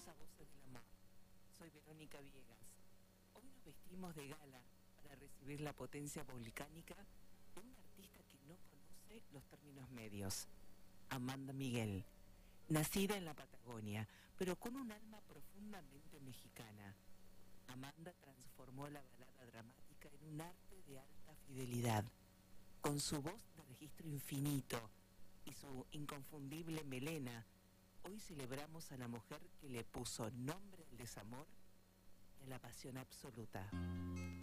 Bienvenidos a Voces del Amor. Soy Verónica Viegas. Hoy nos vestimos de gala para recibir la potencia volcánica de una artista que no conoce los términos medios, Amanda Miguel. Nacida en la Patagonia, pero con un alma profundamente mexicana, Amanda transformó la balada dramática en un arte de alta fidelidad. Con su voz de registro infinito y su inconfundible melena, hoy celebramos a la mujer que le puso nombre al desamor y a la pasión absoluta.